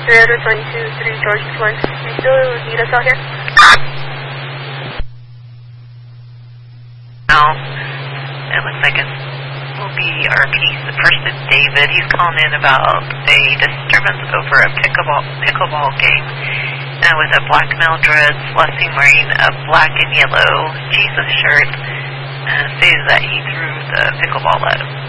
3 George Floyd. You still need us out here? No. It looks like it will be our person David. He's calling in about a disturbance over a pickleball game. And it was a black male dreads, last seen wearing a black and yellow Jesus shirt. And stated that he threw the pickleball at him.